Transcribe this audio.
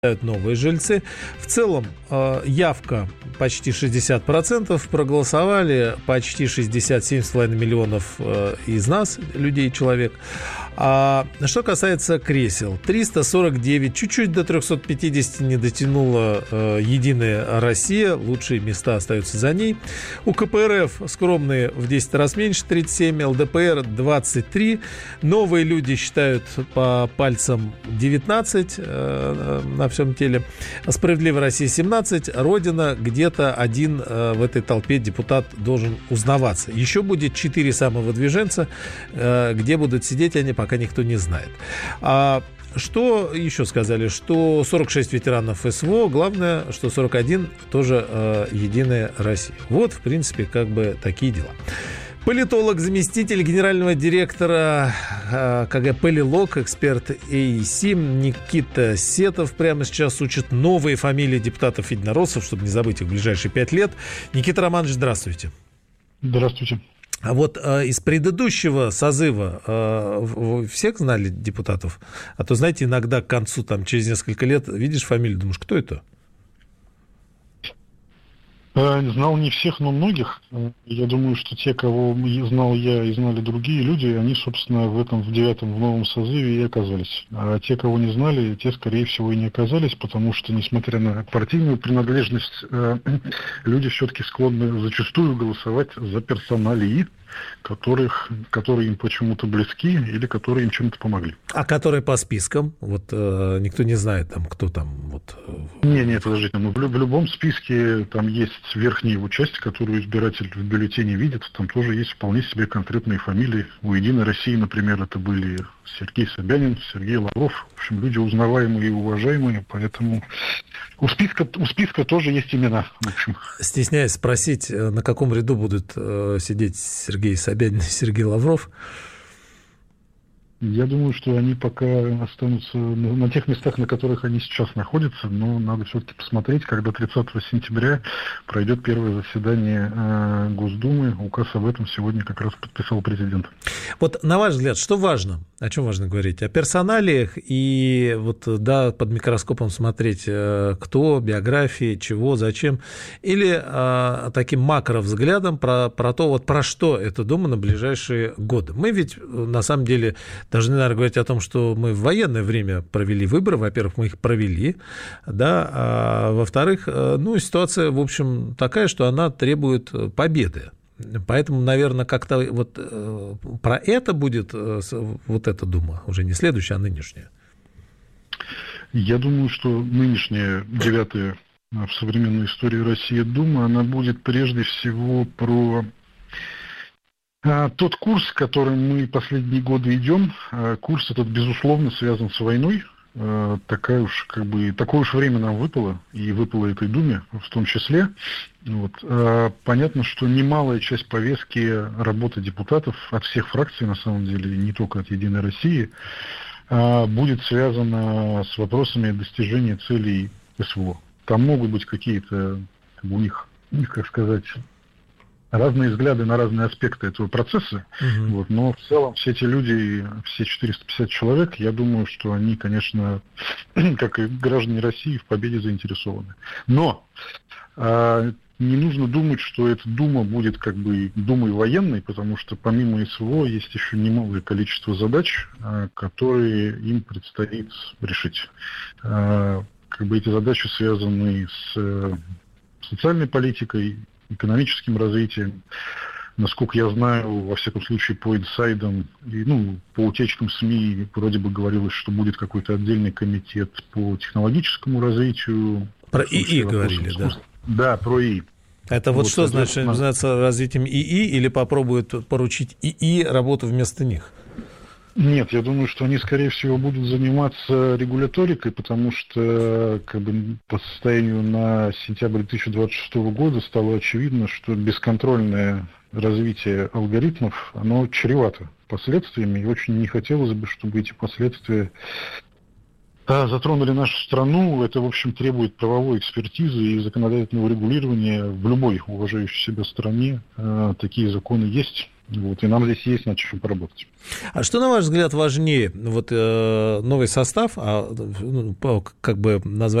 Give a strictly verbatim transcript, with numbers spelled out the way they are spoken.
новые жильцы. В целом явка почти шестьдесят процентов, проголосовали почти шестьдесят семь целых пять миллионов из нас, людей, человек. А что касается кресел, триста сорок девять, чуть-чуть до триста пятьдесят не дотянула э, Единая Россия, лучшие места остаются за ней. У ка пэ эр эф скромные в десять раз меньше, тридцать семь, эл дэ пэ эр двадцать три, новые люди считают по пальцам девятнадцать э, на всем теле, Справедливая Россия семнадцать, Родина где-то один э, в этой толпе депутат должен узнаваться. Еще будет четыре самовыдвиженца, э, где будут сидеть они, пока никто не знает. А что еще сказали? Что сорок шесть ветеранов эс вэ о, главное, что сорок один тоже э, Единая Россия. Вот, в принципе, как бы такие дела. Политолог, заместитель генерального директора э, ка гэ «Полилог», эксперт эй и си Никита Сетов прямо сейчас учит новые фамилии депутатов-единороссов, чтобы не забыть их в ближайшие пять лет. Никита Романович, здравствуйте. Здравствуйте. А вот э, из предыдущего созыва э, вы всех знали депутатов? А то, знаете, иногда к концу, там, через несколько лет, видишь фамилию, думаешь, кто это? Знал не всех, но многих. Я думаю, что те, кого знал я и знали другие люди, они, собственно, в этом, в девятом, в новом созыве и оказались. А те, кого не знали, те, скорее всего, и не оказались, потому что, несмотря на партийную принадлежность, люди все-таки склонны зачастую голосовать за персоналии, которых, которые им почему-то близки или которые им чем-то помогли. А которые по спискам? Вот э, никто не знает, там, кто там. Вот. Не, не, подождите, ну, в, в любом списке там есть верхняя его часть, которую избиратель в бюллетене видит. Там тоже есть вполне себе конкретные фамилии. У «Единой России», например, это были Сергей Собянин, Сергей Лавров. В общем, люди узнаваемые и уважаемые, поэтому у списка, у списка тоже есть имена. В общем. Стесняюсь спросить, на каком ряду будут э, сидеть Сергей Собянин и Сергей Лавров? Я думаю, что они пока останутся на, на тех местах, на которых они сейчас находятся, но надо все-таки посмотреть, когда тридцатого сентября пройдет первое заседание э, Госдумы. Указ об этом сегодня как раз подписал президент. Вот на ваш взгляд, что важно? О чем важно говорить? О персоналиях и вот, да, под микроскопом смотреть, кто, биографии, чего, зачем? Или а, таким макровзглядом про, про то, вот про что эта Дума на ближайшие годы? Мы ведь, на самом деле, должны, наверное, говорить о том, что мы в военное время провели выборы. Во-первых, мы их провели, да, а во-вторых, ну, ситуация, в общем, такая, что она требует победы. Поэтому, наверное, как-то вот э, про это будет э, вот эта Дума, уже не следующая, а нынешняя. Я думаю, что нынешняя девятая в современной истории России Дума, она будет прежде всего про а, тот курс, которым мы последние годы идем. А, курс этот, безусловно, связан с войной. Такая уж, как бы, такое уж время нам выпало, и выпало этой Думе в том числе. Вот. Понятно, что немалая часть повестки работы депутатов от всех фракций, на самом деле, не только от «Единой России», будет связана с вопросами достижения целей эс вэ о. Там могут быть какие-то, как бы, у них, у них, как сказать, разные взгляды на разные аспекты этого процесса, uh-huh. вот, но в целом все эти люди, все четыреста пятьдесят человек, я думаю, что они, конечно, как и граждане России, в победе заинтересованы. Но а, не нужно думать, что эта Дума будет как бы Думой военной, потому что помимо эс вэ о есть еще немалое количество задач, а, которые им предстоит решить. А, как бы эти задачи связаны с а, социальной политикой, экономическим развитием. Насколько я знаю, во всяком случае, по инсайдам, и, ну, по утечкам СМИ вроде бы говорилось, что будет какой-то отдельный комитет по технологическому развитию. Про ИИ говорили, да? Да, про ИИ. Это вот, вот что значит, заниматься развитием ИИ или попробуют поручить ИИ работу вместо них? Нет, я думаю, что они, скорее всего, будут заниматься регуляторикой, потому что, как бы, по состоянию на сентябрь две тысячи двадцать шестого года стало очевидно, что бесконтрольное развитие алгоритмов, оно чревато последствиями, и очень не хотелось бы, чтобы эти последствия а, затронули нашу страну. Это, в общем, требует правовой экспертизы и законодательного регулирования в любой уважающей себя стране. А, такие законы есть. Вот, и нам здесь есть над чем поработать. А что, на ваш взгляд, важнее? Вот э, новый состав, а, ну, как бы назвать